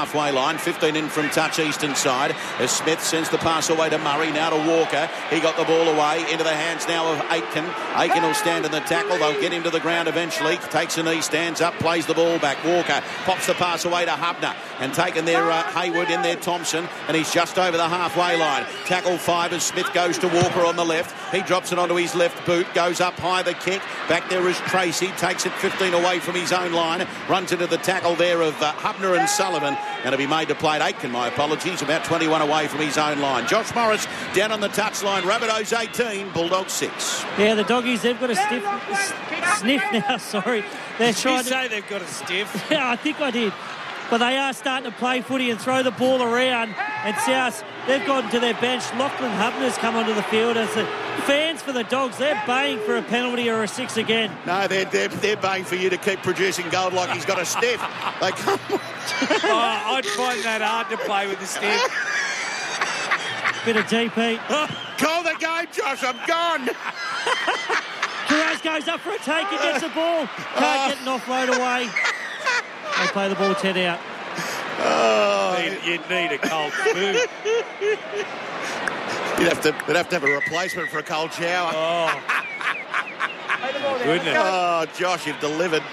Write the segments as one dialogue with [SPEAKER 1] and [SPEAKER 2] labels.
[SPEAKER 1] halfway line. 15 in from touch eastern side as Smith sends the pass away to Murray. Now to Walker. He got the ball away into the hands now of Aitken. Aitken will stand in the tackle. They'll get him to the ground eventually. Takes a knee, stands up, plays the ball back. Walker pops the pass away to Hubner and taken there Hayward in there Thompson, and he's just over the halfway line. Tackle 5 as Smith goes to Walker on the left. He drops it onto his left boot, goes up high the kick. Back there is Tracy, takes it 15 away from his own line, runs into the tackle there of Hubner and Sullivan. Going to be made to play at Aitken, my apologies, about 21 away from his own line. Josh Morris down on the touchline. Rabbitohs 18, Bulldogs 6.
[SPEAKER 2] Yeah, the Doggies, they've got a sniff now, sorry. They're
[SPEAKER 3] Did you say they've got a stiff?
[SPEAKER 2] Yeah, I think I did. But they are starting to play footy and throw the ball around. And South, they've gone to their bench. Lachlan Hubner's come onto the field. As the fans for the Dogs, they're baying for a penalty or a 6 again.
[SPEAKER 1] No, they're baying for you to keep producing gold like he's got a stiff. They come.
[SPEAKER 3] I'd find that hard to play with the stiff.
[SPEAKER 2] Bit of DP.
[SPEAKER 1] Call the game, Josh. I'm gone.
[SPEAKER 2] Carras goes up for a take. He gets the ball. Can't get an offload away. They play the ball 10 out.
[SPEAKER 3] You'd need a cold food.
[SPEAKER 1] You'd have to have a replacement for a cold shower.
[SPEAKER 3] Oh. Goodness.
[SPEAKER 1] Oh, Josh, you've delivered.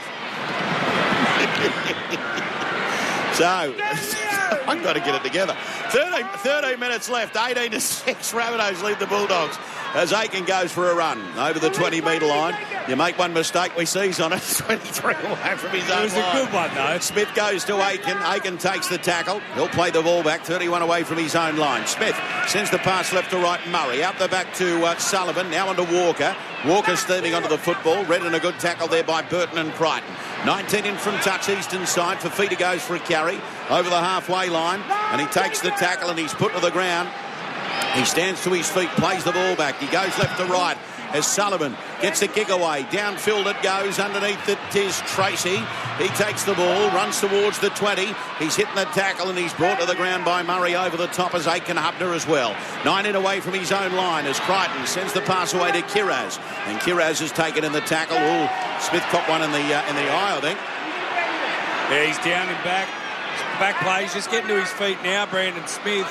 [SPEAKER 1] So, I've got to get it together. 13 minutes left, 18-6. Rabbitohs lead the Bulldogs as Aitken goes for a run over the 20-metre line. You make one mistake, we seize on it. 23 away from his own line.
[SPEAKER 3] It was a good one, though.
[SPEAKER 1] Smith goes to Aitken. Aitken takes the tackle. He'll play the ball back, 31 away from his own line. Smith sends the pass left to right. Murray out the back to Sullivan. Now onto Walker. Walker steaming onto the football. Read and a good tackle there by Burton and Crichton. 19 in from touch eastern side. Fafita goes for a carry over the halfway line, and he takes the tackle and he's put to the ground. He stands to his feet, plays the ball back. He goes left to right as Sullivan gets the kick away. Downfield it goes. Underneath it is Tracy. He takes the ball, runs towards the 20. He's hitting the tackle and he's brought to the ground by Murray over the top as Aitken Hubner as well. 9 in away from his own line as Crichton sends the pass away to Kiraz. And Kiraz has taken in the tackle. Ooh, Smith caught one in the eye, I think.
[SPEAKER 3] Yeah, he's down and back. Back plays, just getting to his feet now, Brandon Smith.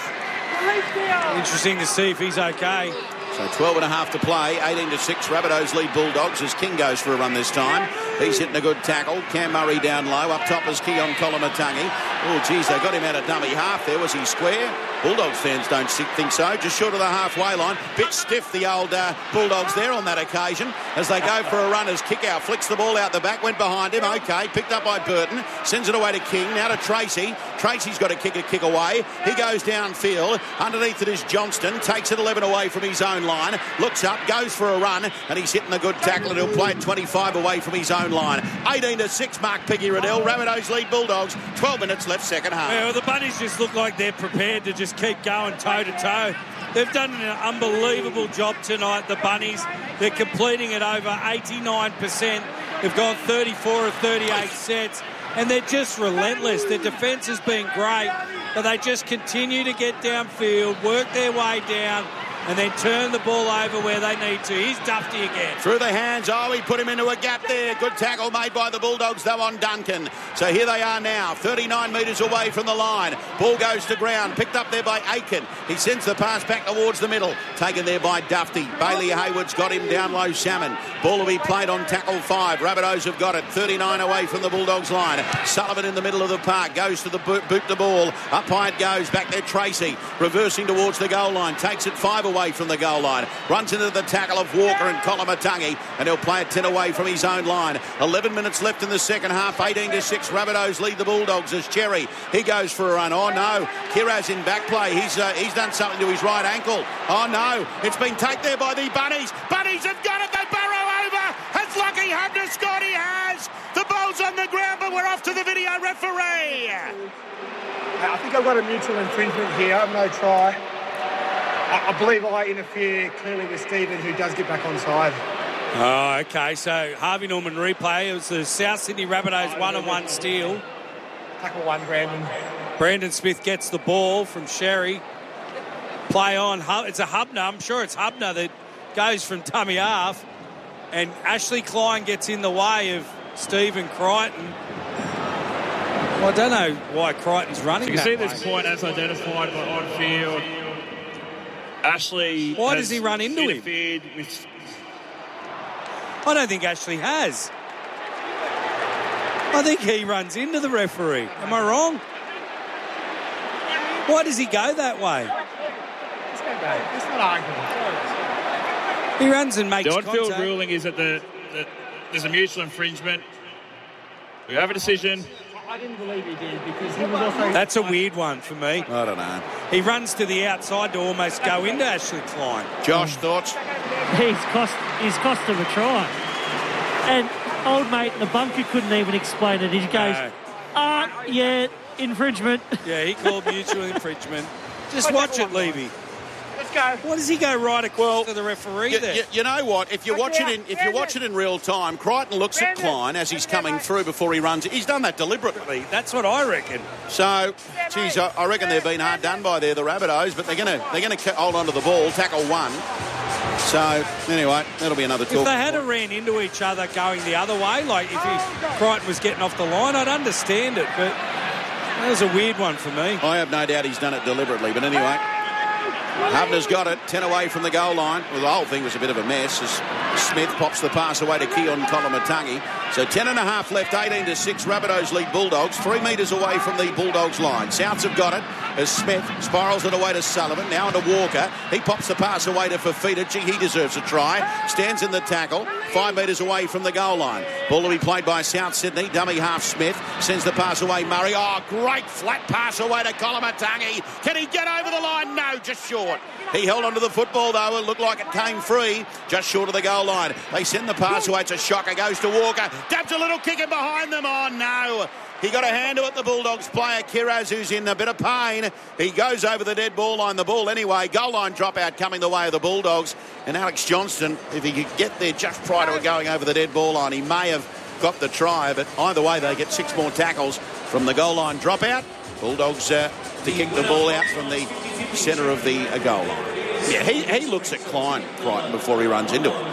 [SPEAKER 3] Interesting to see if he's okay.
[SPEAKER 1] So 12 and a half to play, 18-6. Rabbitohs lead Bulldogs as King goes for a run this time. He's hitting a good tackle. Cam Murray down low. Up top is Keon Kolomatangi. Oh, geez, they got him out of dummy half there. Was he square? Bulldogs fans don't think so. Just short of the halfway line. Bit stiff, the old Bulldogs there on that occasion as they go for a run as Kickout flicks the ball out the back. Went behind him. Okay, picked up by Burton. Sends it away to King. Now to Tracy. Tracy's got to kick away. He goes downfield. Underneath it is Johnston. Takes it 11 away from his own line. Looks up, goes for a run, and he's hitting a good tackle, and he'll play it 25 away from his own line. 18-6, Mark Piggy Riddell. Rabbitohs lead Bulldogs. 12 minutes left, second half.
[SPEAKER 3] Yeah, well, the Bunnies just look like they're prepared to just keep going toe-to-toe. They've done an unbelievable job tonight, the Bunnies. They're completing it over 89%. They've gone 34 of 38 sets, and they're just relentless. Their defence has been great, but they just continue to get downfield, work their way down, and then turn the ball over where they need to. Here's Dufty again.
[SPEAKER 1] Through the hands. Oh, he put him into a gap there. Good tackle made by the Bulldogs, though, on Duncan. So here they are now, 39 metres away from the line. Ball goes to ground. Picked up there by Aitken. He sends the pass back towards the middle. Taken there by Dufty. Bailey Hayward's got him down low. Salmon. Ball will be played on tackle 5. Rabbitohs have got it. 39 away from the Bulldogs line. Sullivan in the middle of the park. Goes to the boot the ball. Up high it goes. Back there Tracy. Reversing towards the goal line. Takes it 5 away from the goal line. Runs into the tackle of Walker and Kolomatangi, and he'll play it 10 away from his own line. 11 minutes left in the second half. 18-6. Rabbitohs lead the Bulldogs as Cherry. He goes for a run. Oh no. Kiraz in back play. He's done something to his right ankle. Oh no. It's been taken there by the Bunnies. Bunnies have got it. They burrow over. Has Lucky Hubner scored? He has. The ball's on the ground, but we're off to the video referee.
[SPEAKER 4] I think I've got a mutual infringement here. No try. I believe I interfere clearly with Stephen, who does get back on side.
[SPEAKER 3] Oh, okay. So Harvey Norman replay. It was the South Sydney Rabbitohs 1-on-1 steal.
[SPEAKER 4] Tackle 1, Brandon.
[SPEAKER 3] Brandon Smith gets the ball from Sherry. Play on. It's a Hubner. I'm sure it's Hubner that goes from dummy half. And Ashley Klein gets in the way of Stephen Crichton. Well, I don't know why Crichton's running
[SPEAKER 5] You can
[SPEAKER 3] that
[SPEAKER 5] see
[SPEAKER 3] way.
[SPEAKER 5] this point as identified by on field. Ashley.
[SPEAKER 3] Why does he run into him?
[SPEAKER 5] With...
[SPEAKER 3] I don't think Ashley has. I think he runs into the referee. Am I wrong? Why does he go that way?
[SPEAKER 4] It's not arguable.
[SPEAKER 3] He runs and makes
[SPEAKER 5] The
[SPEAKER 3] contact.
[SPEAKER 5] on-field ruling is that there's a mutual infringement. We have a decision.
[SPEAKER 4] I didn't believe he did because he was also...
[SPEAKER 3] That's a weird one for me.
[SPEAKER 1] I don't know.
[SPEAKER 3] He runs to the outside to almost go into Ashley Klein.
[SPEAKER 1] Josh, thoughts?
[SPEAKER 2] He's cost him a try. And old mate in the bunker couldn't even explain it. He goes, yeah, infringement.
[SPEAKER 3] Yeah, he called mutual infringement. Just watch it, Levy.
[SPEAKER 4] Let's go.
[SPEAKER 3] Why does he go right across to the referee there?
[SPEAKER 1] You know what? If you watch it in real time, Crichton looks at Klein as he's coming through before he runs. He's done that deliberately.
[SPEAKER 3] That's what I reckon.
[SPEAKER 1] So, geez, I reckon they've been hard done by there, the Rabbitohs, but they're going to hold on to the ball, tackle one. So, anyway, that'll be another talk.
[SPEAKER 3] If they had ran into each other going the other way, like if Crichton was getting off the line, I'd understand it, but that was a weird one for me.
[SPEAKER 1] I have no doubt he's done it deliberately, but anyway. Hubner's got it, 10 away from the goal line. Well, the whole thing was a bit of a mess as Smith pops the pass away to Keon Kolomatangi. So 10.5 left, 18-6. Rabbitohs lead Bulldogs, 3 metres away from the Bulldogs line. Souths have got it as Smith spirals it away to Sullivan, now into Walker. He pops the pass away to Fafita. Gee, he deserves a try. Stands in the tackle, 5 metres away from the goal line. Ball to be played by South Sydney. Dummy half Smith sends the pass away. Murray. Oh, great flat pass away to Kolomatangi. Can he get over the line? No, just short. He held onto the football, though. It looked like it came free, just short of the goal line. They send the pass away. It's a shocker. Goes to Walker. Dabs a little kick in behind them. Oh, no. He got a hand to it, the Bulldogs player, Kiraz, who's in a bit of pain. He goes over the dead ball line. The ball anyway. Goal line dropout coming the way of the Bulldogs. And Alex Johnston, if he could get there just prior to it going over the dead ball line, he may have got the try. But either way, they get 6 more tackles from the goal line dropout. Bulldogs to kick the ball out from the centre of the goal line. Yeah, he looks at Crichton before he runs into him.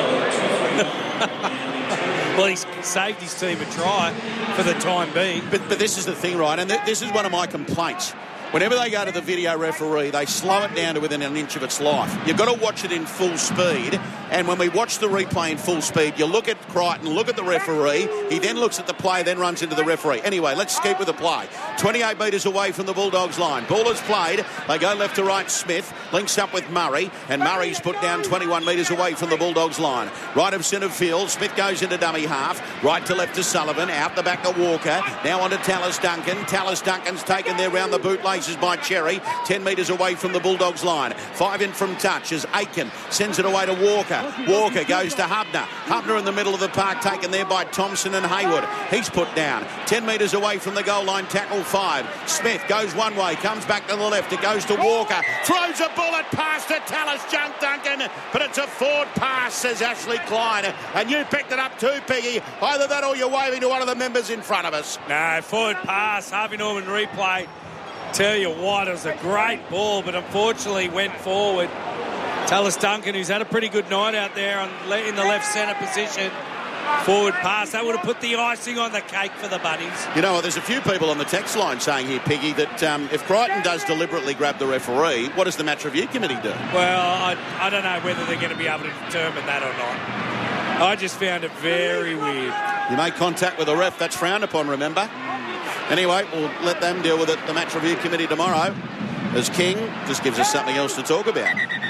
[SPEAKER 3] Well, he's saved his team a try for the time being.
[SPEAKER 1] But this is the thing, right? And this is one of my complaints. Whenever they go to the video referee, they slow it down to within an inch of its life. You've got to watch it in full speed. And when we watch the replay in full speed, you look at Crichton, look at the referee. He then looks at the play, then runs into the referee. Anyway, let's keep with the play. 28 metres away from the Bulldogs line. Ball is played. They go left to right. Smith links up with Murray. And Murray's put down 21 metres away from the Bulldogs line. Right of centre field. Smith goes into dummy half. Right to left to Sullivan. Out the back to Walker. Now on to Tallis Duncan. Tallis Duncan's taken there round the bootlaces by Cherry. 10 metres away from the Bulldogs line. 5 in from touch as Aiken sends it away to Walker. Walker goes to Hubner. Hubner in the middle of the park, taken there by Thompson and Hayward. He's put down. 10 metres away from the goal line, tackle 5. Smith goes one way, comes back to the left. It goes to Walker. Throws a bullet past to Tallis Duncan, but it's a forward pass, says Ashley Klein. And you picked it up too, Piggy. Either that or you're waving to one of the members in front of us.
[SPEAKER 3] No, forward pass. Harvey Norman replay. Tell you what, it was a great ball, but unfortunately went forward. Tallis Duncan, who's had a pretty good night out there in the left centre position. Forward pass. That would have put the icing on the cake for the Bunnies.
[SPEAKER 1] You know, there's a few people on the text line saying here, Piggy, that if Crichton does deliberately grab the referee, what does the match review committee do?
[SPEAKER 3] Well, I don't know whether they're going to be able to determine that or not. I just found it very weird.
[SPEAKER 1] You make contact with the ref, that's frowned upon, remember? Anyway, we'll let them deal with it, the match review committee tomorrow, as King just gives us something else to talk about.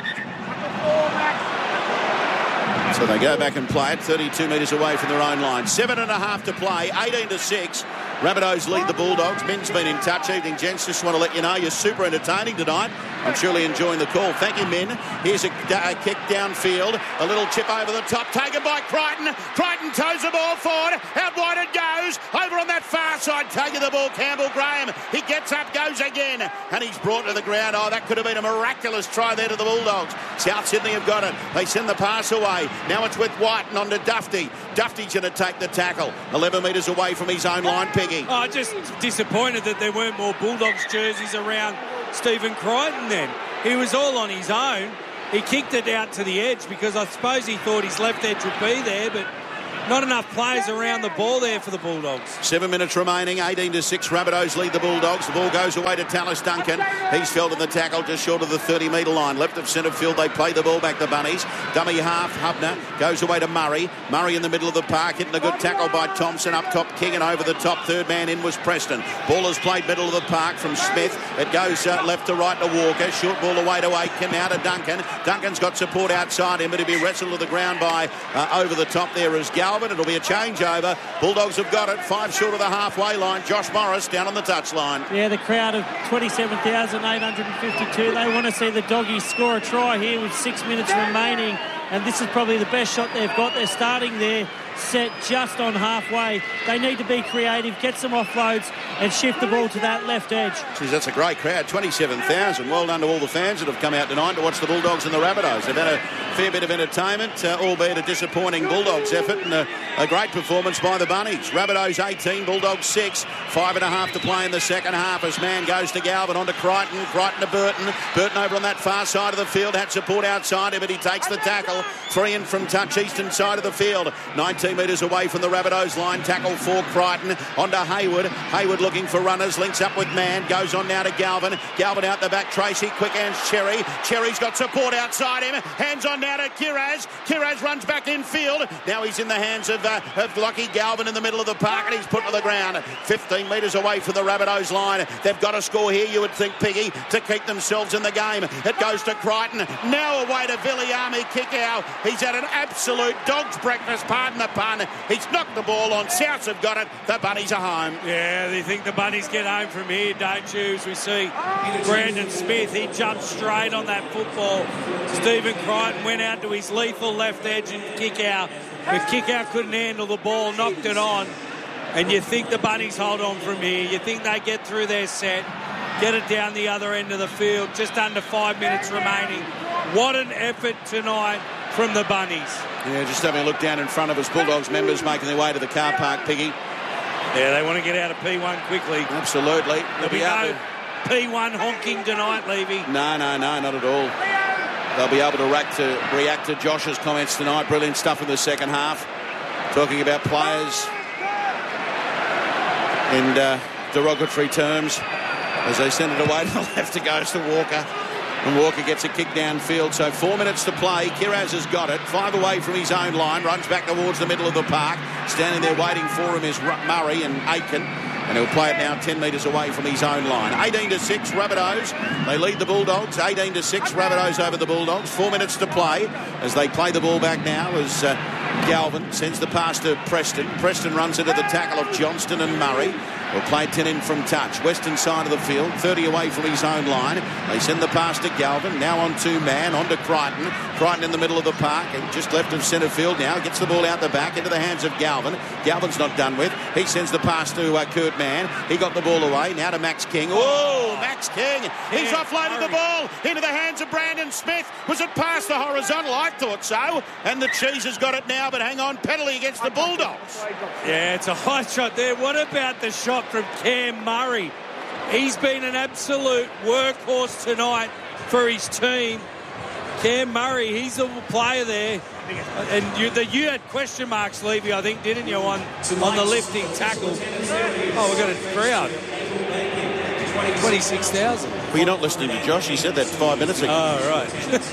[SPEAKER 1] So they go back and play it 32 metres away from their own line. 7.5 to play, 18-6. Rabbitohs lead the Bulldogs. Min's been in touch. Evening, gents. Just want to let you know you're super entertaining tonight. I'm surely enjoying the call. Thank you, Min. Here's a kick downfield. A little chip over the top. Taken by Crichton. Crichton toes the ball forward. Out wide it goes. Over on that far side. Taking the ball, Campbell Graham. He gets up, goes again. And he's brought to the ground. Oh, that could have been a miraculous try there to the Bulldogs. South Sydney have got it. They send the pass away. Now it's with White and on to Dufty. Dufty's going to take the tackle. 11 metres away from his own line, Piggy.
[SPEAKER 3] Oh, just disappointed that there weren't more Bulldogs jerseys around Stephen Crichton then. He was all on his own. He kicked it out to the edge because I suppose he thought his left edge would be there, but not enough players around the ball there for the Bulldogs.
[SPEAKER 1] 7 minutes remaining, 18-6. Rabbitohs lead the Bulldogs. The ball goes away to Tallis Duncan. He's felled in the tackle just short of the 30-metre line. Left of centre field, they play the ball back, the Bunnies. Dummy half, Hubner goes away to Murray. Murray in the middle of the park, hitting a good tackle by Thompson. Up top, King, and over the top, third man in was Preston. Ball is played middle of the park from Smith. It goes left to right to Walker. Short ball away to Aitken, now to Duncan. Duncan's got support outside him, but he'll be wrestled to the ground by over the top there is Galvin. It'll be a changeover. Bulldogs have got it, 5 short of the halfway line. Josh Morris down on the touchline.
[SPEAKER 2] Yeah, the crowd of 27,852. They want to see the Doggies score a try here with 6 minutes remaining. And this is probably the best shot they've got. They're starting there, set just on halfway. They need to be creative, get some offloads and shift the ball to that left edge.
[SPEAKER 1] Geez, that's a great crowd, 27,000. Well done to all the fans that have come out tonight to watch the Bulldogs and the Rabbitohs. They've had a fair bit of entertainment, albeit a disappointing Bulldogs effort, and a great performance by the Bunnies. Rabbitohs 18, Bulldogs 6. 5.5 to play in the second half as man goes to Galvin, on to Crichton. Crichton to Burton. Burton over on that far side of the field, had support outside him, but he takes the tackle. 3 in from touch, eastern side of the field. 19 metres away from the Rabbitohs line. Tackle for Crichton. On to Hayward. Hayward looking for runners. Links up with Mann. Goes on now to Galvin. Galvin out the back. Tracy. Quick hands Cherry. Cherry's got support outside him. Hands on now to Kiraz. Kiraz runs back in field. Now he's in the hands of Lockie Galvin in the middle of the park, and he's put to the ground. 15 metres away from the Rabbitohs line. They've got to score here, you would think, Piggy, to keep themselves in the game. It goes to Crichton. Now away to Viliami Kikau. He's had an absolute dog's breakfast, pardon the pun. He's knocked the ball on. Souths have got it. The Bunnies are home.
[SPEAKER 3] Yeah, they think the Bunnies get home from here, don't you? As we see Brandon Smith, he jumped straight on that football. Stephen Crichton went out to his lethal left edge and kick out. But Kikau couldn't handle the ball, knocked it on. And you think the Bunnies hold on from here. You think they get through their set, get it down the other end of the field, just under 5 minutes remaining. What an effort tonight from the Bunnies.
[SPEAKER 1] Yeah, just having a look down in front of us. Bulldogs members making their way to the car park, Piggy.
[SPEAKER 3] Yeah, they want to get out of P1 quickly.
[SPEAKER 1] Absolutely.
[SPEAKER 3] There'll be no P1 honking tonight, Levy.
[SPEAKER 1] No, not at all. They'll be able to react to Josh's comments tonight. Brilliant stuff in the second half. Talking about players in derogatory terms as they send it away to the left. It goes to Walker. And Walker gets a kick downfield. So 4 minutes to play. Kiraz has got it. 5 away from his own line. Runs back towards the middle of the park. Standing there waiting for him is Murray and Aitken. And he'll play it now 10 metres away from his own line. 18-6, Rabbitohs. They lead the Bulldogs. 18-6, Rabbitohs over the Bulldogs. 4 minutes to play as they play the ball back now as Galvin sends the pass to Preston. Preston runs into the tackle of Johnston and Murray. Will play 10 in from touch. Western side of the field, 30 away from his own line. They send the pass to Galvin. Now on to Mann, on to Crichton. Crichton in the middle of the park and just left of centre field now. Gets the ball out the back into the hands of Galvin. Galvin's not done with. He sends the pass to Kurt Mann. He got the ball away. Now to Max King. Oh, Max King. He's offloaded the ball into the hands of Brandon Smith. Was it past the horizontal? I thought so. And the Cheese has got it now, but hang on. Penalty against the Bulldogs.
[SPEAKER 3] Yeah, it's a high shot there. What about the shot from Cam Murray? He's been an absolute workhorse tonight for his team. Cam Murray, he's a player there. And you had question marks, Levy, I think, didn't you, on the lifting tackle? Oh, we've got a crowd. 26,000.
[SPEAKER 1] Well, you're not listening to Josh. He said that 5 minutes ago.
[SPEAKER 3] Oh, right.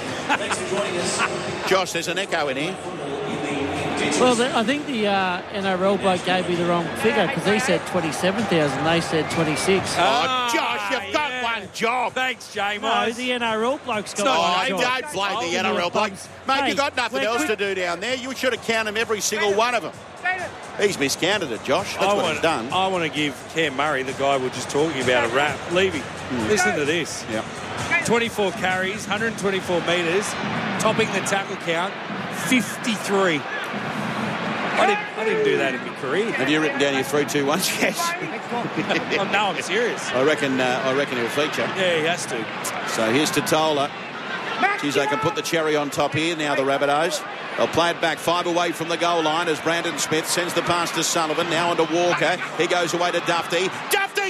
[SPEAKER 1] Josh, there's an echo in here.
[SPEAKER 2] Well, I think the NRL bloke gave me the wrong figure because he said 27,000. They said 26.
[SPEAKER 1] Oh, Josh, you've got one job.
[SPEAKER 3] Thanks, James.
[SPEAKER 2] No, the NRL bloke's got one job.
[SPEAKER 1] Don't blame the NRL bloke. Mate, you've got nothing else to do down there. You should have counted every single one of them. He's miscounted it, Josh. That's what he's done.
[SPEAKER 3] I want to give Cam Murray, the guy we're just talking about, a rap. Levy, listen to this.
[SPEAKER 1] Yep.
[SPEAKER 3] 24 carries, 124 metres, topping the tackle count, 53. I didn't do that in my career.
[SPEAKER 1] Have you written down your 3-2-1? Yes.
[SPEAKER 3] No, I'm serious.
[SPEAKER 1] I reckon he'll feature.
[SPEAKER 3] Yeah, he has to.
[SPEAKER 1] So here's Totola. Geez, they can put the cherry on top here now, the Rabbitohs. They'll play it back 5 away from the goal line as Brandon Smith sends the pass to Sullivan. Now on to Walker. He goes away to Dufty. Dufty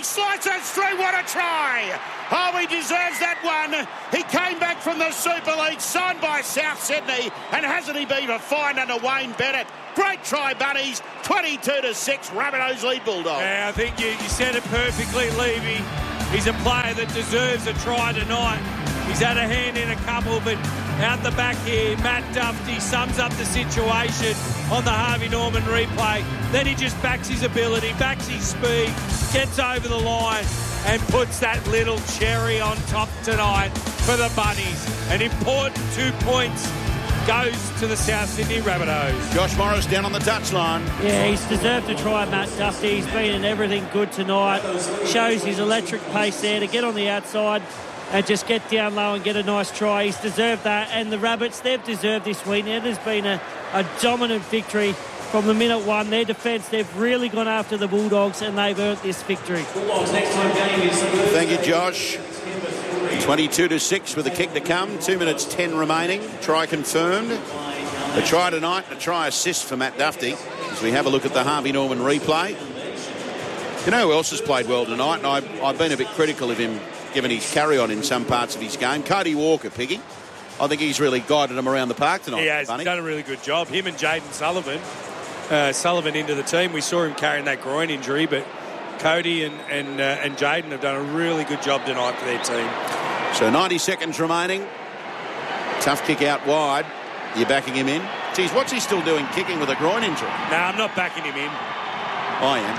[SPEAKER 1] slices through. What a try! Oh, he deserves that one. He came back from the Super League, signed by South Sydney, and hasn't he been refined under Wayne Bennett? Great try, Bunnies. 22-6, Rabbitohs lead Bulldogs.
[SPEAKER 3] Yeah, I think you said it perfectly, Levy. He's a player that deserves a try tonight. He's had a hand in a couple, but out the back here, Matt Duffy sums up the situation on the Harvey Norman replay. Then he just backs his ability, backs his speed, gets over the line and puts that little cherry on top tonight for the Bunnies. An important 2 points goes to the South Sydney Rabbitohs.
[SPEAKER 1] Josh Morris down on the touchline.
[SPEAKER 2] Yeah, he's deserved a try, Matt Duffy. He's been in everything good tonight. Shows his electric pace there to get on the outside and just get down low and get a nice try. He's deserved that. And the Rabbits, they've deserved this win. It has been a dominant victory from the minute one. Their defence, they've really gone after the Bulldogs and they've earned this victory.
[SPEAKER 1] Thank you, Josh. 22-6 with a kick to come. 2 minutes 10 remaining. Try confirmed. A try tonight, a try assist for Matt Duffy. As we have a look at the Harvey Norman replay. You know who else has played well tonight? And I've been a bit critical of him given his carry-on in some parts of his game. Cody Walker, Piggy. I think he's really guided him around the park tonight.
[SPEAKER 3] He has done a really good job. Him and Jaden Sullivan. Sullivan into the team. We saw him carrying that groin injury, but Cody and Jaden have done a really good job tonight for their team.
[SPEAKER 1] So 90 seconds remaining. Tough kick out wide. You're backing him in. Geez, what's he still doing kicking with a groin injury?
[SPEAKER 3] No, I'm not backing him in.
[SPEAKER 1] I am.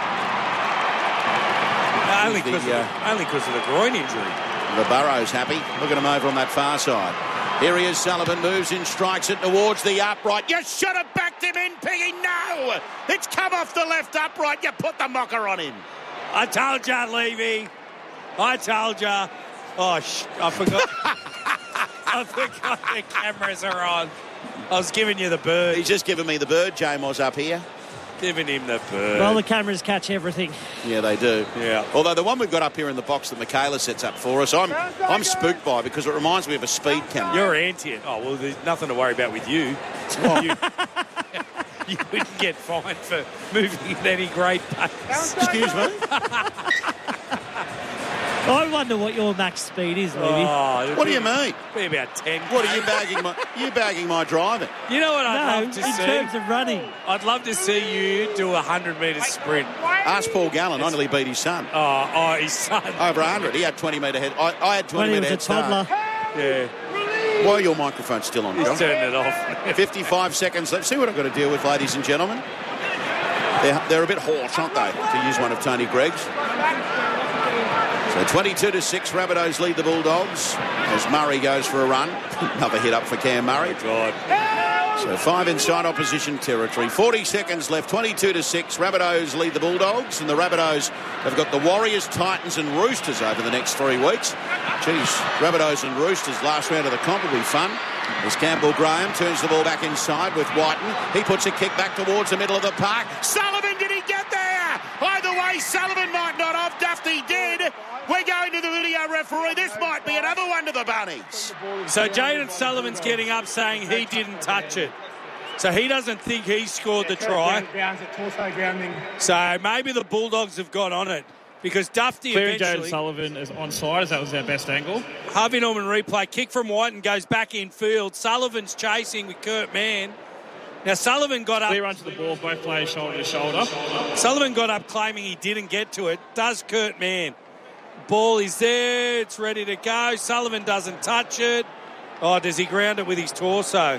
[SPEAKER 3] Only because of the groin injury.
[SPEAKER 1] The Burrows happy. Look at him over on that far side. Here he is, Sullivan moves in, strikes it towards the upright. You should have backed him in, Piggy. No! It's come off the left upright. You put the mocker on him.
[SPEAKER 3] I told you, Levy. I told you. Oh, I forgot. I forgot the cameras are on. I was giving you the bird.
[SPEAKER 1] He's just giving me the bird, J-Moz up here.
[SPEAKER 3] Giving him the bird.
[SPEAKER 2] Well, the cameras catch everything.
[SPEAKER 1] Yeah, they do.
[SPEAKER 3] Yeah.
[SPEAKER 1] Although the one we've got up here in the box that Michaela sets up for us, I'm spooked by because it reminds me of a speed camera.
[SPEAKER 3] You're anti it. Oh, well, there's nothing to worry about with you. You wouldn't get fined for moving at any great pace.
[SPEAKER 1] Excuse me?
[SPEAKER 2] I wonder what your max speed is, Levy.
[SPEAKER 3] Oh,
[SPEAKER 1] what do you mean?
[SPEAKER 3] Be about 10.
[SPEAKER 1] What are you bagging my driving?
[SPEAKER 3] You know what I'd love to see?
[SPEAKER 2] in terms of running.
[SPEAKER 3] I'd love to see you do a 100-metre sprint.
[SPEAKER 1] Ask Paul Gallen. I nearly beat his son.
[SPEAKER 3] Oh, his son.
[SPEAKER 1] Over 100. He had 20-metre head. I had 20-metre head start.
[SPEAKER 2] When he was a toddler.
[SPEAKER 3] Yeah.
[SPEAKER 1] Why are your microphones still on, John?
[SPEAKER 3] He's turning it off.
[SPEAKER 1] 55 seconds left. See what I've got to deal with, ladies and gentlemen. They're a bit harsh, aren't they, to use one of Tony Gregg's. So 22-6, Rabbitohs lead the Bulldogs as Murray goes for a run. Another hit up for Cam Murray.
[SPEAKER 3] Oh, God.
[SPEAKER 1] So 5 inside opposition territory. 40 seconds left, 22-6. Rabbitohs lead the Bulldogs, and the Rabbitohs have got the Warriors, Titans and Roosters over the next 3 weeks. Geez, Rabbitohs and Roosters last round of the comp will be fun. As Campbell Graham turns the ball back inside with Whiten. He puts a kick back towards the middle of the park. Sullivan, did he get there? Either way, Sullivan might not have. Duffy did. We're going to the video referee. This might be another one to the Bunnies.
[SPEAKER 3] So Jaden Sullivan's getting up saying he didn't touch it. So he doesn't think he scored the try. So maybe the Bulldogs have got on it. Because Duffy eventually...
[SPEAKER 6] Jaden Sullivan is onside, as that was our best angle.
[SPEAKER 3] Harvey Norman replay, kick from Whiten goes back in field. Sullivan's chasing with Kurt Mann. Now Sullivan got up...
[SPEAKER 6] Clear run to the ball, both players shoulder to shoulder.
[SPEAKER 3] Sullivan got up claiming he didn't get to it. Does Kurt Mann. Ball is there, it's ready to go. Sullivan doesn't touch it. Oh, does he ground it with his torso?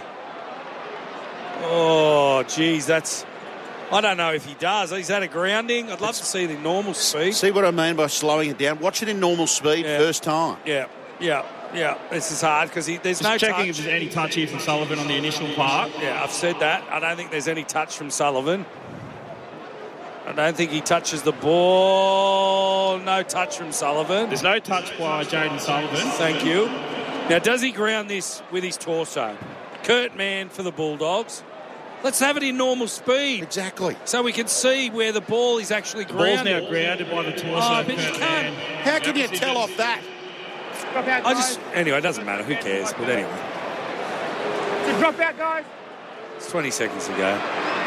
[SPEAKER 3] Oh, geez, that's... I don't know if he does. He's had a grounding. I'd love to see the normal speed.
[SPEAKER 1] See what I mean by slowing it down? Watch it in normal speed first time.
[SPEAKER 3] Yeah. This is hard because there's no
[SPEAKER 6] checking
[SPEAKER 3] touch.
[SPEAKER 6] if there's any touch here from Sullivan on the initial part.
[SPEAKER 3] Yeah, I've said that. I don't think there's any touch from Sullivan. I don't think he touches the ball. No touch from Sullivan.
[SPEAKER 6] There's no touch by Jaden Sullivan.
[SPEAKER 3] Thank you. Now, does he ground this with his torso? Kurt Mann for the Bulldogs. Let's have it in normal speed.
[SPEAKER 1] Exactly.
[SPEAKER 3] So we can see where the ball is actually grounded.
[SPEAKER 6] The ball's now grounded by the torso.
[SPEAKER 3] Oh, but you can't.
[SPEAKER 1] How can you tell off that?
[SPEAKER 3] Anyway, it doesn't matter. Who cares? But anyway.
[SPEAKER 4] Drop out, guys.
[SPEAKER 3] It's 20 seconds to go.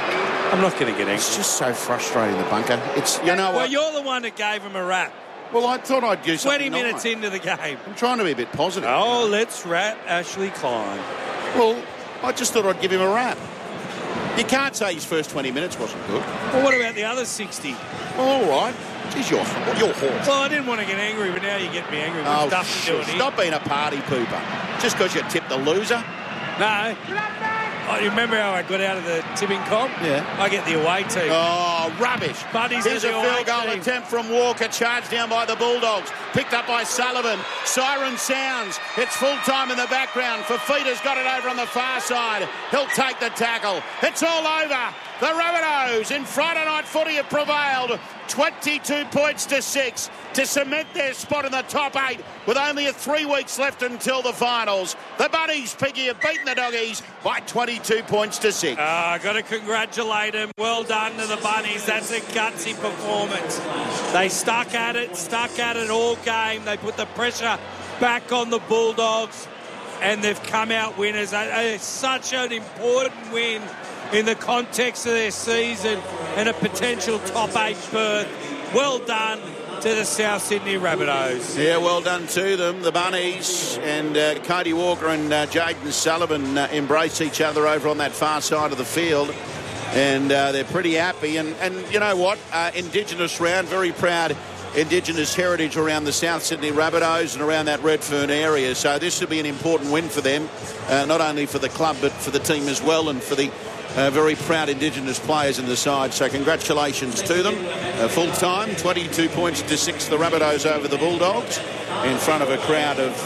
[SPEAKER 3] I'm not going to get angry.
[SPEAKER 1] It's just so frustrating, the bunker. It's, you know
[SPEAKER 3] Well,
[SPEAKER 1] what?
[SPEAKER 3] you're the one that gave him a rap.
[SPEAKER 1] Well, I thought I'd do something
[SPEAKER 3] 20 minutes
[SPEAKER 1] nice.
[SPEAKER 3] into the game.
[SPEAKER 1] I'm trying to be a bit positive.
[SPEAKER 3] Oh, let's rap Ashley Klein.
[SPEAKER 1] Well, I just thought I'd give him a rap. You can't say his first 20 minutes wasn't good.
[SPEAKER 3] Well, what about the other 60?
[SPEAKER 1] Well, all right. Geez, your horse.
[SPEAKER 3] Well, I didn't want to get angry, but now you get me angry.
[SPEAKER 1] Oh,
[SPEAKER 3] What's Duffy doing here?
[SPEAKER 1] stop being a party pooper. Just because you tipped the loser.
[SPEAKER 3] No. Oh, you remember how I got out of the tipping comp?
[SPEAKER 1] Yeah.
[SPEAKER 3] I get the away team.
[SPEAKER 1] Oh, rubbish.
[SPEAKER 3] Buddies
[SPEAKER 1] Here's
[SPEAKER 3] are
[SPEAKER 1] a
[SPEAKER 3] the away
[SPEAKER 1] field goal
[SPEAKER 3] team.
[SPEAKER 1] attempt from Walker, charged down by the Bulldogs. Picked up by Sullivan. Siren sounds. It's full time in the background. Fafita's got it over on the far side. He'll take the tackle. It's all over. The Rabbitohs in Friday night footy have prevailed 22 points to 6 to cement their spot in the top 8 with only 3 weeks left until the finals. The Bunnies, Piggy, have beaten the Doggies by 22 points to 6.
[SPEAKER 3] I've got to congratulate them. Well done to the Bunnies. That's a gutsy performance. They stuck at it all game. They put the pressure back on the Bulldogs and they've come out winners. It's such an important win in the context of their season and a potential top 8 berth. Well done to the South Sydney Rabbitohs.
[SPEAKER 1] Yeah, well done to them. The Bunnies and Cody Walker and Jaden Sullivan embrace each other over on that far side of the field. And they're pretty happy. And you know what? Indigenous round, very proud Indigenous heritage around the South Sydney Rabbitohs and around that Redfern area. So this will be an important win for them, not only for the club but for the team as well and for the very proud Indigenous players in the side. So congratulations to them. Full time, 22 points to 6, the Rabbitohs over the Bulldogs in front of a crowd of,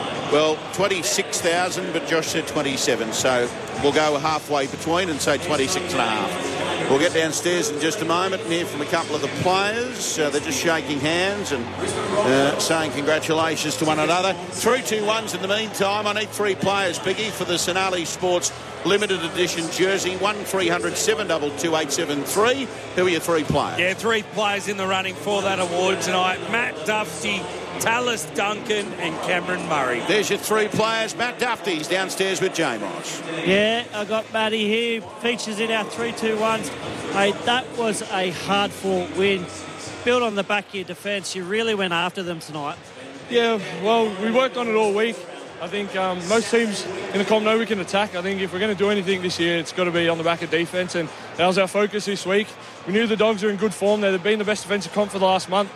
[SPEAKER 1] 26,000, but Josh said 27. So we'll go halfway between and say 26 and a half. We'll get downstairs in just a moment and hear from a couple of the players. They're just shaking hands and saying congratulations to one another. 3-2-1s in the meantime. I need 3 players, Piggy, for the Sonali Sports limited edition jersey. 1300 722 873. Who are your 3 players?
[SPEAKER 3] Yeah, 3 players in the running for that award tonight. Matt Duffy, Tallis Duncan and Cameron Murray.
[SPEAKER 1] There's your 3 players. Matt Duffy's downstairs with J. Ross.
[SPEAKER 2] Yeah, I got Matty here. Features in our 3-2-1s. Hey, that was a hard-fought win. Built on the back of your defence. You really went after them tonight.
[SPEAKER 6] Yeah, well, we worked on it all week. I think most teams in the comp know we can attack. I think if we're going to do anything this year, it's got to be on the back of defence, and that was our focus this week. We knew the Dogs are in good form. They've been the best defensive comp for the last month.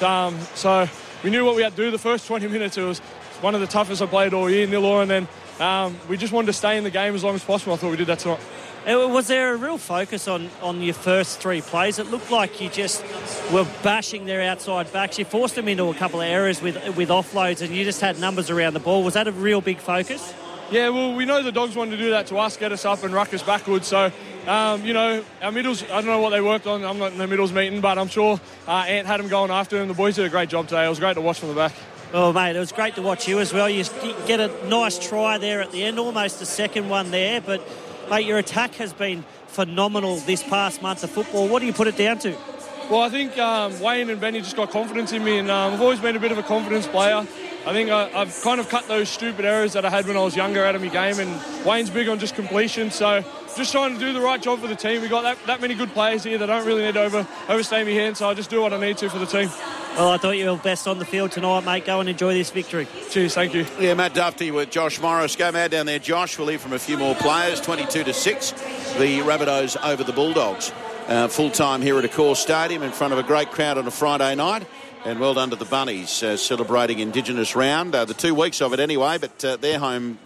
[SPEAKER 6] So we knew what we had to do. The first 20 minutes, it was one of the toughest I played all year, 0-0, and then we just wanted to stay in the game as long as possible. I thought we did that tonight.
[SPEAKER 2] Was there a real focus on your first 3 plays? It looked like you just were bashing their outside backs. You forced them into a couple of errors with offloads and you just had numbers around the ball. Was that a real big focus?
[SPEAKER 6] Yeah, well, we know the Dogs wanted to do that to us, get us up and ruck us backwards. So, our middles, I don't know what they worked on. I'm not in the middles meeting, but I'm sure Ant had them going after him. The boys did a great job today. It was great to watch from the back.
[SPEAKER 2] Oh, mate, it was great to watch you as well. You get a nice try there at the end, almost a second one there, but mate, your attack has been phenomenal this past month of football. What do you put it down to?
[SPEAKER 6] Well, I think Wayne and Benny just got confidence in me, and I've always been a bit of a confidence player. I think I've kind of cut those stupid errors that I had when I was younger out of my game, and Wayne's big on just completion, so just trying to do the right job for the team. We've got that many good players here that don't really need to overstay me hand, so I just do what I need to for the team.
[SPEAKER 2] Well, I thought you were best on the field tonight, mate. Go and enjoy this victory.
[SPEAKER 6] Cheers, thank you.
[SPEAKER 1] Yeah, Matt Duffy with Josh Morris. Go mad down there, Josh. We'll hear from a few more players. 22-6, the Rabbitohs over the Bulldogs. Full time here at Accor Stadium in front of a great crowd on a Friday night. And well done to the Bunnies celebrating Indigenous round. The 2 weeks of it anyway, but their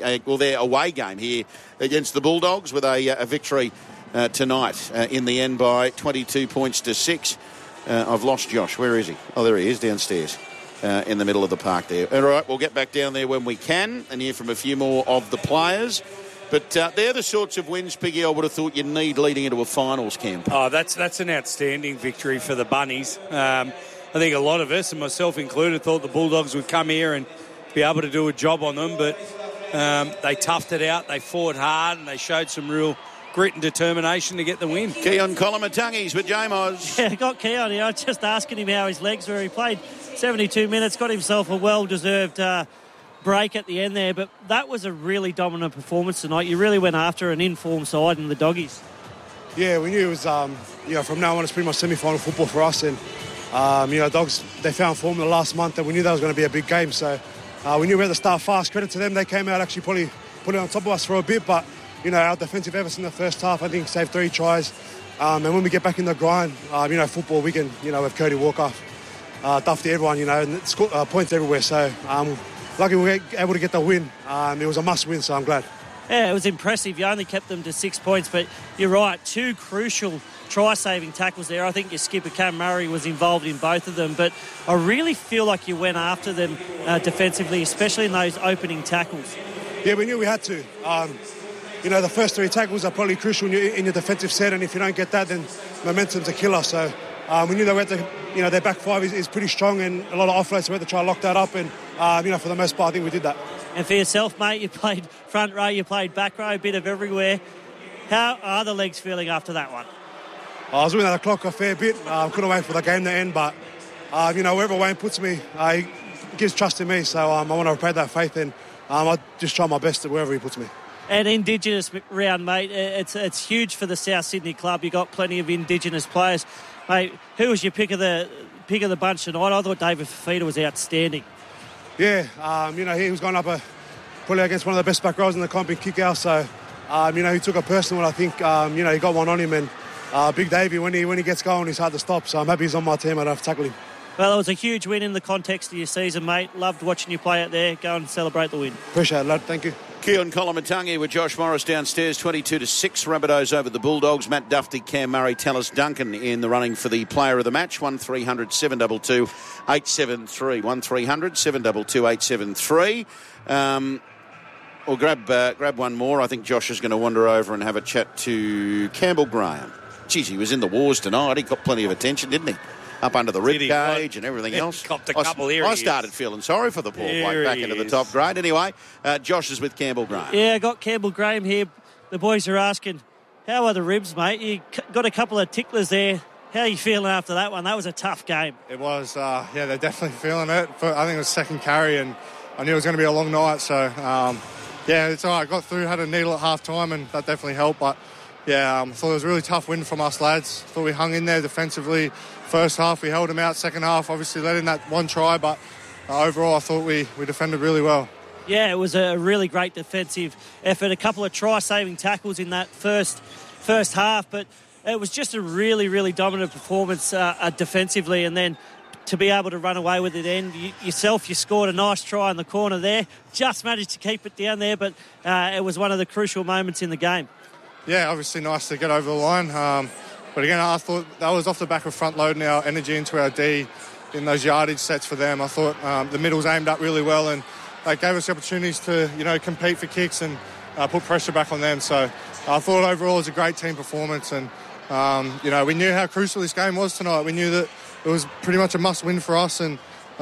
[SPEAKER 1] away game here against the Bulldogs with a victory tonight in the end by 22 points to 6. I've lost Josh. Where is he? Oh, there he is, downstairs in the middle of the park there. All right, we'll get back down there when we can and hear from a few more of the players. But they're the sorts of wins, Piggy, I would have thought you'd need leading into a finals camp.
[SPEAKER 3] Oh, that's an outstanding victory for the Bunnies. I think a lot of us, and myself included, thought the Bulldogs would come here and be able to do a job on them, but they toughed it out, they fought hard, and they showed some real grit and determination to get the win.
[SPEAKER 1] Keon Colomatungi's with J-Moz.
[SPEAKER 2] Yeah, got Keon here. I was just asking him how his legs were. He played 72 minutes, got himself a well-deserved break at the end there, but that was a really dominant performance tonight. You really went after an in-form side in the Doggies.
[SPEAKER 4] Yeah, we knew it was, from now on it's pretty much semi-final football for us. And, Dogs, they found form in the last month and we knew that was going to be a big game. So we knew we had to start fast. Credit to them. They came out actually probably put it on top of us for a bit. But, our defensive efforts in the first half, I think, saved 3 tries. And when we get back in the grind, football, we can, have Cody Walker, Dufty, everyone, and points everywhere. So lucky we were able to get the win. It was a must-win, so I'm glad.
[SPEAKER 2] Yeah, it was impressive. You only kept them to 6 points, but you're right, 2 crucial try-saving tackles there. I think your skipper, Cam Murray, was involved in both of them, but I really feel like you went after them defensively, especially in those opening tackles.
[SPEAKER 4] Yeah, we knew we had to. The first 3 tackles are probably crucial in your defensive set, and if you don't get that, then momentum's a killer. So we knew that we had to, their back 5 is pretty strong and a lot of offloads, so we had to try to lock that up, and, for the most part, I think we did that.
[SPEAKER 2] And for yourself, mate, you played front row, you played back row, a bit of everywhere. How are the legs feeling after that one?
[SPEAKER 4] I was looking at the clock a fair bit. Couldn't wait for the game to end, but, wherever Wayne puts me, he gives trust in me, so I want to repay that faith, and I'll just try my best at wherever he puts me.
[SPEAKER 2] And Indigenous round, mate, it's huge for the South Sydney club. You've got plenty of Indigenous players. Mate, who was your pick of the bunch tonight? I thought David Fifita was outstanding.
[SPEAKER 4] Yeah, he was going up probably against one of the best back rows in the comp in kick-out, so, he took a personal, I think, he got one on him, and Big Davey, when he gets going, he's hard to stop, so I'm happy he's on my team. I don't have to tackle him.
[SPEAKER 2] Well, it was a huge win in the context of your season, mate. Loved watching you play out there. Go and celebrate the win.
[SPEAKER 4] Appreciate it, lad. Thank you.
[SPEAKER 1] Keon Kolomatangi with Josh Morris downstairs, 22-6. Rabbitohs over the Bulldogs. Matt Dufty, Cam Murray, Tallis Duncan in the running for the player of the match. 1300 722 873. 1300 722 873. We'll grab one more. I think Josh is going to wander over and have a chat to Campbell Graham. Geez, he was in the wars tonight. He got plenty of attention, didn't he? Up under the rib cage and everything else.
[SPEAKER 3] Copped a couple here.
[SPEAKER 1] I started feeling sorry for the poor bloke back into the top grade. Anyway, Josh is with Campbell Graham.
[SPEAKER 2] Yeah, I got Campbell Graham here. The boys are asking, how are the ribs, mate? You got a couple of ticklers there. How are you feeling after that one? That was a tough game.
[SPEAKER 7] It was, they're definitely feeling it. I think it was second carry and I knew it was going to be a long night. So, it's all right. Got through, had a needle at half-time and that definitely helped. But, I thought it was a really tough win from us lads. Thought we hung in there defensively. First half, we held them out. Second half, obviously let in that one try. But overall, I thought we defended really well. Yeah,
[SPEAKER 2] it was a really great defensive effort. A couple of try-saving tackles in that first half. But it was just a really, really dominant performance defensively. And then to be able to run away with it then, you scored a nice try in the corner there. Just managed to keep it down there. But it was one of the crucial moments in the game.
[SPEAKER 7] Yeah, obviously nice to get over the line. But again, I thought that was off the back of front-loading our energy into our D in those yardage sets for them. I thought the middles aimed up really well and they gave us the opportunities to, compete for kicks and put pressure back on them. So I thought overall it was a great team performance and, we knew how crucial this game was tonight. We knew that it was pretty much a must-win for us and,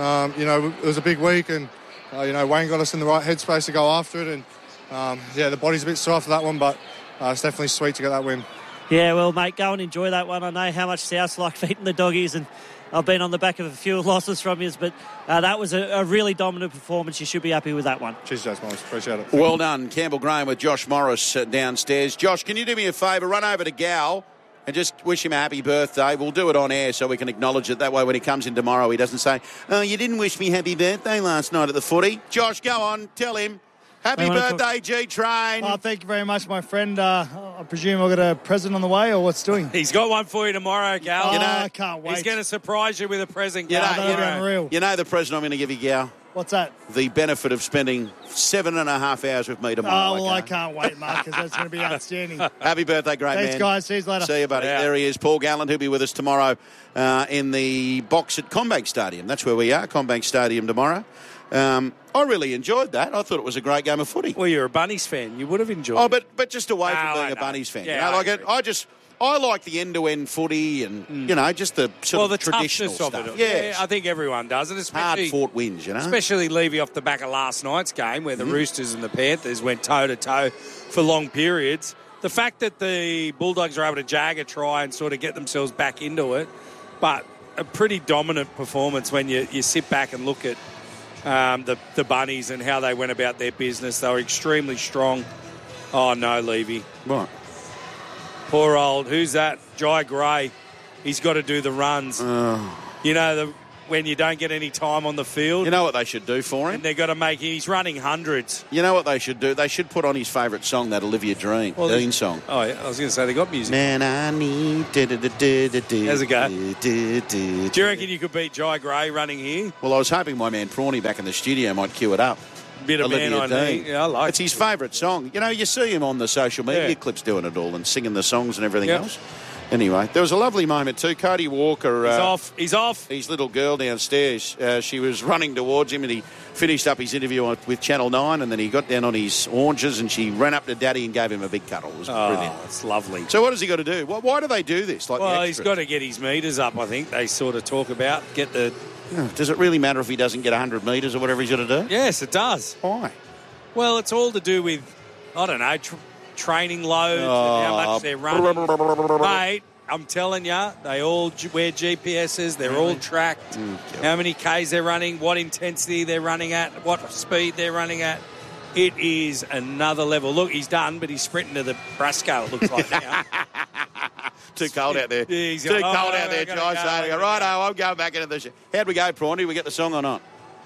[SPEAKER 7] it was a big week and, Wayne got us in the right headspace to go after it and, the body's a bit sore after that one, but it's definitely sweet to get that win.
[SPEAKER 2] Yeah, well, mate, go and enjoy that one. I know how much South's like beating the doggies, and I've been on the back of a few losses from you, but that was a really dominant performance. You should be happy with that one.
[SPEAKER 7] Cheers, Josh Morris. Appreciate it.
[SPEAKER 1] Well done. Campbell Graham with Josh Morris downstairs. Josh, can you do me a favour? Run over to Gal and just wish him a happy birthday. We'll do it on air so we can acknowledge it. That way when he comes in tomorrow, he doesn't say, oh, you didn't wish me happy birthday last night at the footy. Josh, go on. Tell him. Happy birthday, G-Train.
[SPEAKER 8] Oh, thank you very much, my friend. I presume I've got a present on the way, or what's doing?
[SPEAKER 3] He's got one for you tomorrow, Gal.
[SPEAKER 8] I can't wait.
[SPEAKER 3] He's going to surprise you with a present, Gal.
[SPEAKER 8] That'll be unreal.
[SPEAKER 1] You know the present I'm going to give you, Gal?
[SPEAKER 8] What's that?
[SPEAKER 1] The benefit of spending 7.5 hours with me tomorrow.
[SPEAKER 8] Oh, well, I can't wait, mate, because that's going to be outstanding.
[SPEAKER 1] Happy birthday, great man.
[SPEAKER 8] Thanks, guys. See you later.
[SPEAKER 1] See you, buddy.
[SPEAKER 3] Yeah.
[SPEAKER 1] There he is, Paul Gallen. He'll be with us tomorrow in the box at CommBank Stadium. That's where we are, CommBank Stadium tomorrow. I really enjoyed that. I thought it was a great game of footy.
[SPEAKER 3] Well, you're a Bunnies fan. You would have enjoyed it.
[SPEAKER 1] But just away from being a Bunnies fan.
[SPEAKER 3] Yeah,
[SPEAKER 1] I like the end-to-end footy and, just the sort of traditional stuff.
[SPEAKER 3] Of it.
[SPEAKER 1] Yeah,
[SPEAKER 3] I think everyone does it.
[SPEAKER 1] Hard-fought wins,
[SPEAKER 3] Especially Levy off the back of last night's game where the Roosters and the Panthers went toe-to-toe for long periods. The fact that the Bulldogs are able to jag a try and sort of get themselves back into it, but a pretty dominant performance when you sit back and look at the Bunnies and how they went about their business. They were extremely strong. Oh, no, Levy.
[SPEAKER 1] Right.
[SPEAKER 3] Poor old, who's that? Jai Gray. He's got to do the runs. You know, when you don't get any time on the field.
[SPEAKER 1] You know what they should do for him?
[SPEAKER 3] And they've got to make him, he's running hundreds.
[SPEAKER 1] You know what they should do? They should put on his favourite song, that Olivia Dean song.
[SPEAKER 3] Oh, yeah, I was going to say they got music.
[SPEAKER 1] Man, I need...
[SPEAKER 3] How's it go? Do you reckon you could beat Jai Gray running here?
[SPEAKER 1] Well, I was hoping my man Prawny back in the studio might cue it up.
[SPEAKER 3] Bit of Man I Need. Yeah, I like
[SPEAKER 1] it. It's his favourite song. You know, you see him on the social media clips doing it all and singing the songs and everything else. Anyway, there was a lovely moment too. Cody Walker...
[SPEAKER 3] He's off.
[SPEAKER 1] His little girl downstairs, she was running towards him and he finished up his interview with Channel 9 and then he got down on his haunches and she ran up to Daddy and gave him a big cuddle. It was brilliant.
[SPEAKER 3] It's lovely.
[SPEAKER 1] So what has he got to do? Why do they do this?
[SPEAKER 3] Well, he's got to get his metres up, I think. They sort of talk about.
[SPEAKER 1] Does it really matter if he doesn't get 100 metres or whatever he's got to do?
[SPEAKER 3] Yes, it does.
[SPEAKER 1] Why?
[SPEAKER 3] Well, it's all to do with, I don't know, training loads and how much they're running. Mate, I'm telling you, they all wear GPSs. They're all tracked. How many Ks they're running, what intensity they're running at, what speed they're running at. It is another level. Look, he's done, but he's sprinting to the Brasco, it looks like now.
[SPEAKER 1] Too cold out there.
[SPEAKER 3] Yeah,
[SPEAKER 1] Too cold out there, Josh. Righto, I'm going back into the show. How'd we go, Prawny? Did we get the song or not?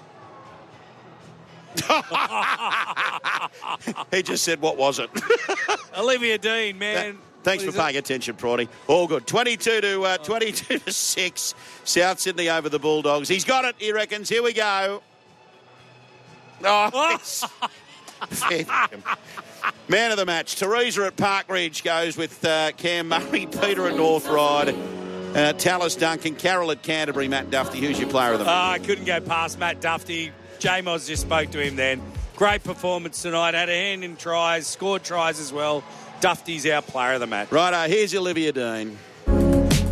[SPEAKER 1] He just said, what was it?
[SPEAKER 3] Olivia Dean, man.
[SPEAKER 1] Thanks for paying attention, Prawny. All good. 22 to 6. South Sydney over the Bulldogs. He's got it, he reckons. Here we go. Man of the match. Teresa at Park Ridge goes with Cam Murray, Peter at North Ryde, Tallis Duncan, Carroll at Canterbury, Matt Duffy. Who's your player of the match?
[SPEAKER 3] I couldn't go past Matt Duffy. J-Moz just spoke to him then. Great performance tonight. Had a hand in tries, scored tries as well. Duffy's our player of the match.
[SPEAKER 1] Righto, here's Olivia Dean.